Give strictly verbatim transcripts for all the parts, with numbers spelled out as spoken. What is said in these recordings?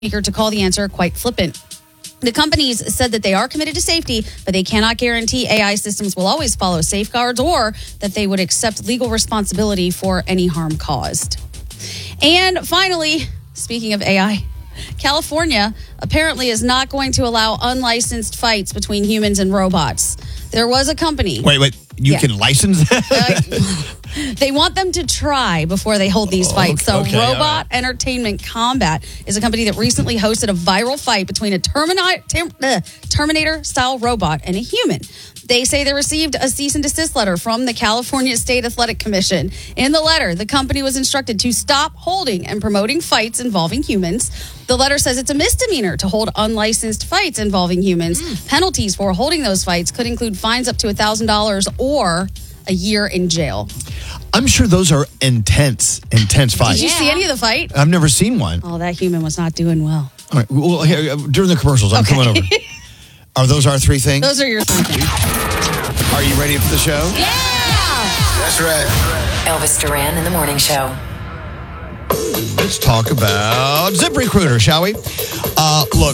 to call the answer quite flippant. The companies said that they are committed to safety, but they cannot guarantee A I systems will always follow safeguards or that they would accept legal responsibility for any harm caused. And finally, speaking of A I, California apparently is not going to allow unlicensed fights between humans and robots. There was a company. Wait, wait. You yeah. can license that? uh, they want them to try before they hold these fights. So okay, Robot right. Entertainment Combat is a company that recently hosted a viral fight between a Termina- ter- uh, Terminator-style robot and a human. They say they received a cease and desist letter from the California State Athletic Commission. In the letter, the company was instructed to stop holding and promoting fights involving humans. The letter says it's a misdemeanor to hold unlicensed fights involving humans. Mm. Penalties for holding those fights could include fines up to one thousand dollars or a year in jail. I'm sure those are intense, intense fights. Did you yeah. see any of the fight? I've never seen one. Oh, that human was not doing well. All right. Well, here, during the commercials, I'm okay. coming over. Are those our three things? Those are your three things. Are you ready for the show? Yeah! That's right. Elvis Duran in the Morning Show. Let's talk about ZipRecruiter, shall we? Uh, look,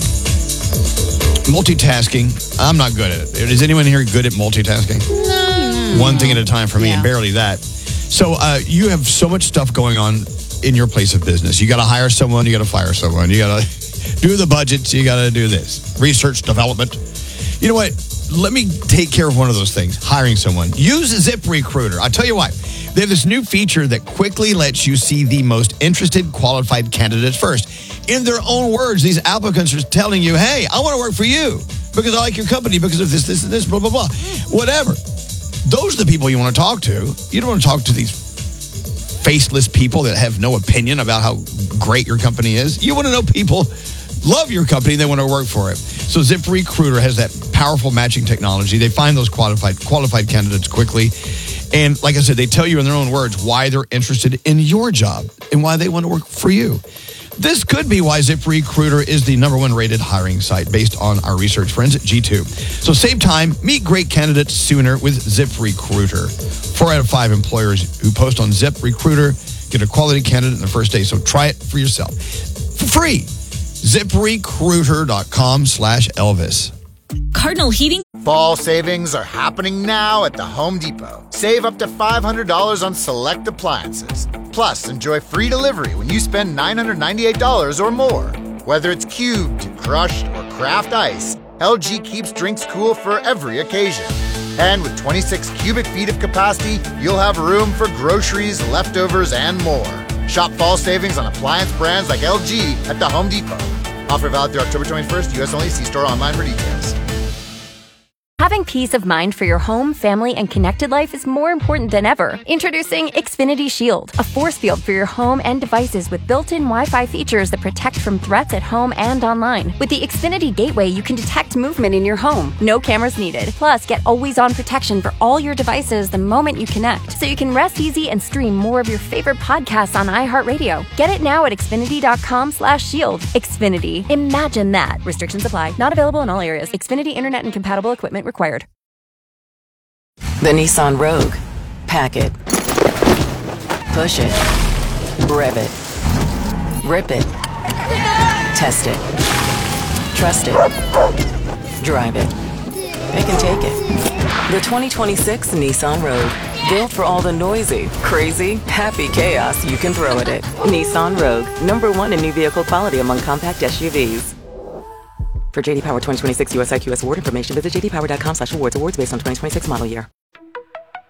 multitasking, I'm not good at it. Is anyone here good at multitasking? No. One thing at a time for me, yeah. and barely that. So uh, you have so much stuff going on in your place of business. You got to hire someone, you got to fire someone, you got to do the budgets, you got to do this. Research, development. You know what? Let me take care of one of those things, hiring someone. Use ZipRecruiter. I'll tell you why. They have this new feature that quickly lets you see the most interested qualified candidates first. In their own words, these applicants are telling you, hey, I want to work for you because I like your company because of this, this, and this, blah, blah, blah. Whatever. Those are the people you want to talk to. You don't want to talk to these faceless people that have no opinion about how great your company is. You want to know people love your company, they want to work for it. So ZipRecruiter has that powerful matching technology. They find those qualified qualified candidates quickly. And like I said, they tell you in their own words why they're interested in your job and why they want to work for you. This could be why ZipRecruiter is the number one rated hiring site based on our research friends at G two. So save time, meet great candidates sooner with ZipRecruiter. Four out of five employers who post on ZipRecruiter get a quality candidate in the first day. So try it for yourself for free. ZipRecruiter.com slash Elvis. Cardinal Heating. Fall savings are happening now at the Home Depot. Save up to five hundred dollars on select appliances. Plus, enjoy free delivery when you spend nine hundred ninety-eight dollars or more. Whether it's cubed, crushed, or craft ice, L G keeps drinks cool for every occasion. And with twenty-six cubic feet of capacity, you'll have room for groceries, leftovers, and more. Shop fall savings on appliance brands like L G at the Home Depot. Offer valid through October twenty-first, U S only. See store online for details. Having peace of mind for your home, family, and connected life is more important than ever. Introducing Xfinity Shield, a force field for your home and devices with built-in Wi-Fi features that protect from threats at home and online. With the Xfinity Gateway, you can detect movement in your home. No cameras needed. Plus, get always-on protection for all your devices the moment you connect, so you can rest easy and stream more of your favorite podcasts on iHeartRadio. Get it now at Xfinity.com slash shield. Xfinity. Imagine that. Restrictions apply. Not available in all areas. Xfinity Internet and compatible equipment required. The Nissan Rogue. Pack it. Push it. Rev it. Rip it. Test it. Trust it. Drive it. It can take it. The twenty twenty-six Nissan Rogue. Built for all the noisy, crazy, happy chaos you can throw at it. Nissan Rogue. Number one in new vehicle quality among compact S U Vs. For J D Power twenty twenty-six U S I Q S award information, visit j d power dot com slash awards. Awards based on twenty twenty-six model year.